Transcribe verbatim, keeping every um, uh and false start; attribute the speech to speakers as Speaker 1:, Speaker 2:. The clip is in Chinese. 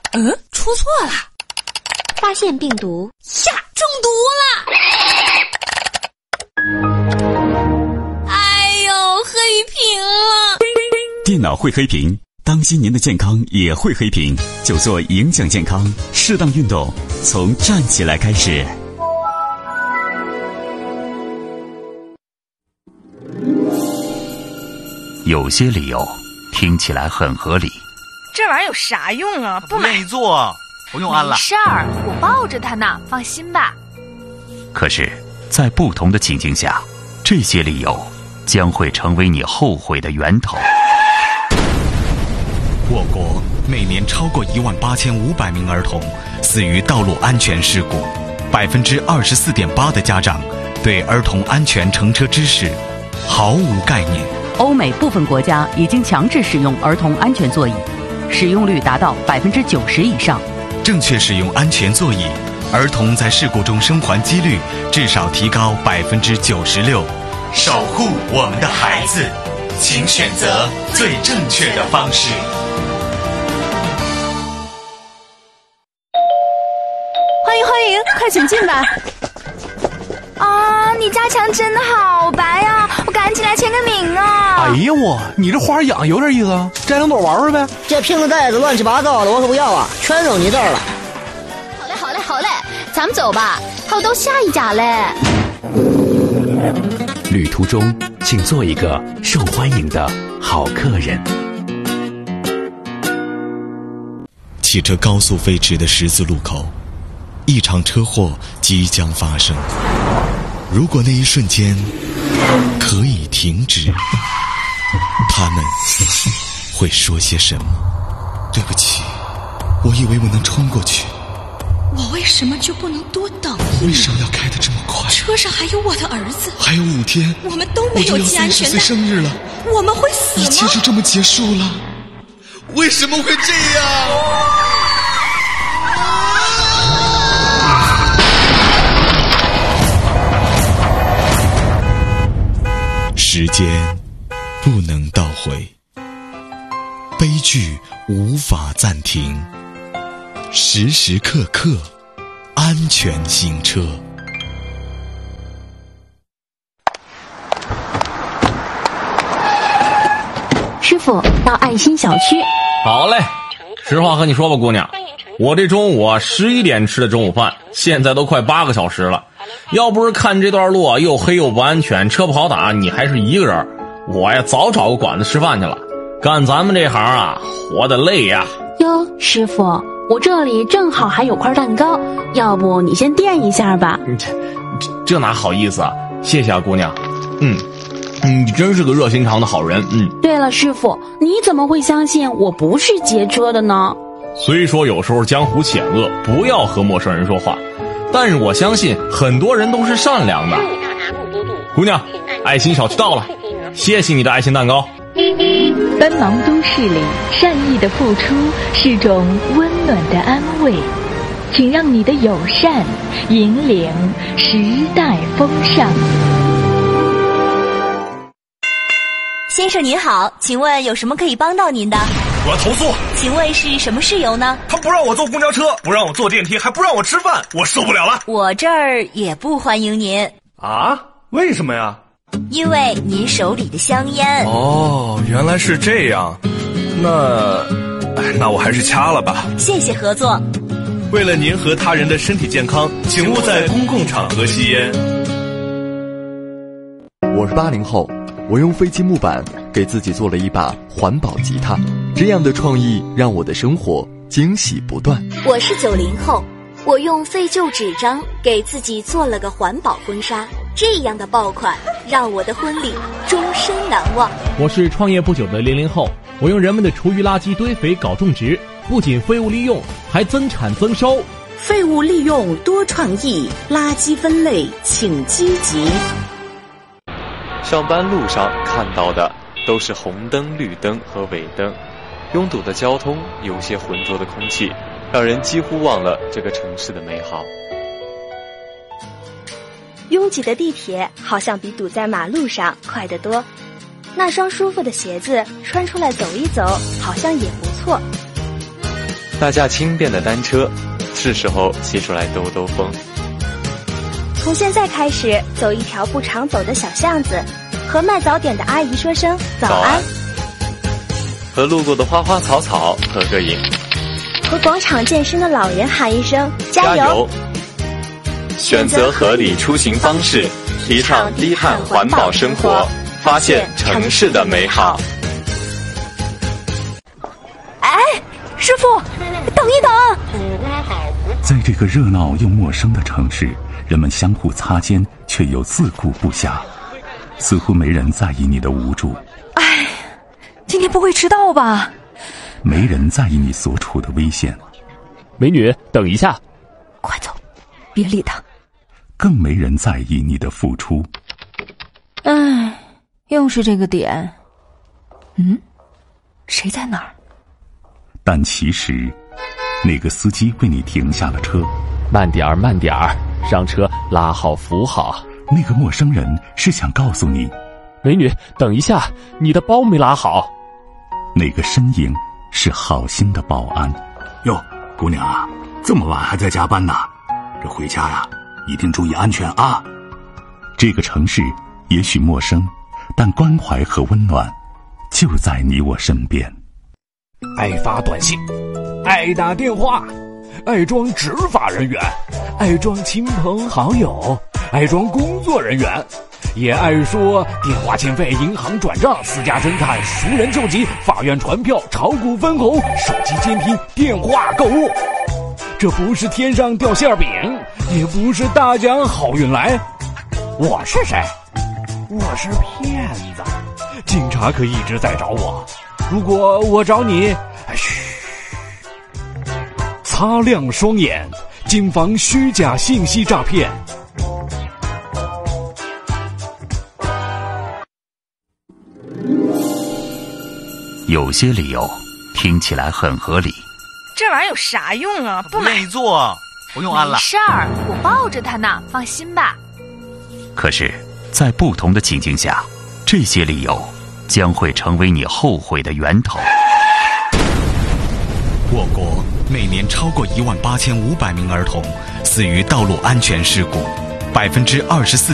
Speaker 1: 嗯，出错了，
Speaker 2: 发现病毒
Speaker 1: 呀，中毒了！哎呦，黑屏了！
Speaker 3: 电脑会黑屏，当心您的健康也会黑屏，就做影响健康，适当运动，从站起来开始。
Speaker 4: 有些理由听起来很合理，
Speaker 5: 这玩意儿有啥用啊？不买。
Speaker 6: 不愿意做，不用安了。
Speaker 5: 没事儿，我抱着它呢，放心吧。
Speaker 4: 可是，在不同的情境下，这些理由将会成为你后悔的源头。
Speaker 7: 我国每年超过一万八千五百名儿童死于道路安全事故，百分之二十四点八的家长对儿童安全乘车知识毫无概念。
Speaker 8: 欧美部分国家已经强制使用儿童安全座椅，使用率达到百分之九十以上。
Speaker 7: 正确使用安全座椅，儿童在事故中生还几率至少提高百分之九十六。守护我们的孩子，请选择最正确的方式。
Speaker 5: 欢迎欢迎，快请进吧。
Speaker 9: 啊，你家墙真的好白呀！我赶紧来签个名啊！
Speaker 10: 哎呀我，你这花养有点意思啊，摘两朵玩玩呗。
Speaker 11: 这瓶子袋子乱七八糟的，我可不要啊，全扔你这儿了。
Speaker 9: 好嘞好嘞好嘞，咱们走吧，还有到下一家嘞。
Speaker 12: 旅途中，请做一个受欢迎的好客人。
Speaker 7: 汽车高速飞驰的十字路口，一场车祸即将发生。如果那一瞬间可以停止，他们会说些什么？对不起，我以为我能冲过去。
Speaker 1: 我为什么就不能多等一秒？
Speaker 7: 为什么要开得这么快？
Speaker 1: 车上还有我的儿子，
Speaker 7: 还有五天，
Speaker 1: 我们都没有系安全带。
Speaker 7: 我就要三十岁生日了，
Speaker 1: 我们会死吗？
Speaker 7: 一切就这么结束了？为什么会这样？时间不能倒回，悲剧无法暂停，时时刻刻安全行车。
Speaker 2: 师傅，到爱心小区。
Speaker 13: 好嘞，实话和你说吧，姑娘，我这中午啊十一点吃的中午饭，现在都快八个小时了。要不是看这段路啊又黑又不安全，车不好打，你还是一个人，我呀早找个馆子吃饭去了。干咱们这行啊，活得累呀。
Speaker 2: 哟，师傅，我这里正好还有块蛋糕，要不你先垫一下吧。
Speaker 13: 这这这哪好意思啊，谢谢啊姑娘。嗯你真是个热心肠的好人。嗯。
Speaker 2: 对了，师傅，你怎么会相信我不是劫车的呢？
Speaker 13: 虽说有时候江湖险恶，不要和陌生人说话，但是我相信很多人都是善良的。姑娘，爱心小区到了，谢谢你的爱心蛋糕。
Speaker 14: 奔忙都市里，善意的付出是种温暖的安慰，请让你的友善引领时代风尚。
Speaker 15: 先生您好，请问有什么可以帮到您的？
Speaker 6: 我要投诉。
Speaker 15: 请问是什么事由呢？
Speaker 6: 他不让我坐公交车，不让我坐电梯，还不让我吃饭，我受不了了。
Speaker 15: 我这儿也不欢迎您。
Speaker 6: 啊？为什么呀？
Speaker 15: 因为您手里的香烟。
Speaker 6: 哦，原来是这样。那，那我还是掐了吧。
Speaker 15: 谢谢合作。
Speaker 6: 为了您和他人的身体健康，请勿在公共场合吸烟。
Speaker 16: 我是八零后。我用废弃木板给自己做了一把环保吉他，这样的创意让我的生活惊喜不断。
Speaker 2: 我是九零后，我用废旧纸张给自己做了个环保婚纱，这样的爆款让我的婚礼终身难忘。
Speaker 17: 我是创业不久的零零后，我用人们的厨余垃圾堆肥搞种植，不仅废物利用，还增产增收。
Speaker 1: 废物利用多创意，垃圾分类请积极。
Speaker 18: 上班路上看到的都是红灯、绿灯和尾灯，拥堵的交通，有些浑浊的空气，让人几乎忘了这个城市的美好。
Speaker 19: 拥挤的地铁好像比堵在马路上快得多，那双舒服的鞋子穿出来走一走，好像也不错。
Speaker 18: 那架轻便的单车，是时候骑出来兜兜风。
Speaker 19: 从现在开始，走一条不常走的小巷子，和卖早点的阿姨说声早安，早安
Speaker 18: 和路过的花花草草合个影，
Speaker 19: 和广场健身的老人喊一声加油。加油
Speaker 18: 选择合理出行方式，提倡低碳环保生活，发现城市的美好。
Speaker 9: 哎，师傅，等一等！
Speaker 3: 在这个热闹又陌生的城市，人们相互擦肩，却又自顾不暇，似乎没人在意你的无助。
Speaker 5: 哎，今天不会迟到吧？
Speaker 3: 没人在意你所处的危险。
Speaker 17: 美女，等一下！
Speaker 5: 快走，别理他。
Speaker 3: 更没人在意你的付出。
Speaker 5: 唉，又是这个点。嗯，谁在哪儿？
Speaker 3: 但其实，那个司机为你停下了车。
Speaker 17: 慢点儿，慢点儿，上车，拉好扶好。
Speaker 3: 那个陌生人是想告诉你，
Speaker 17: 美女，等一下，你的包没拉好。
Speaker 3: 那个身影是好心的保安。
Speaker 20: 哟，姑娘啊，这么晚还在加班呢？这回家呀，一定注意安全啊！
Speaker 3: 这个城市也许陌生，但关怀和温暖就在你我身边。
Speaker 10: 爱发短信，爱打电话，爱装执法人员，爱装亲朋好友，爱装工作人员，也爱说电话欠费、银行转账、私家侦探、熟人救急、法院传票、炒股分红、手机监听、电话购物。这不是天上掉馅饼，也不是大奖好运来。我是谁？我是骗子。警察可一直在找我，如果我找你，嘘，擦亮双眼，谨防虚假信息诈骗。
Speaker 4: 有些理由听起来很合理，
Speaker 5: 这玩意儿有啥用啊？不
Speaker 21: 愿意做，不用安了。
Speaker 5: 没事儿，我抱着它呢，放心吧。
Speaker 4: 可是，在不同的情境下，这些理由将会成为你后悔的源头。
Speaker 7: 我国每年超过一万八千五百名儿童死于道路安全事故，百分之二十四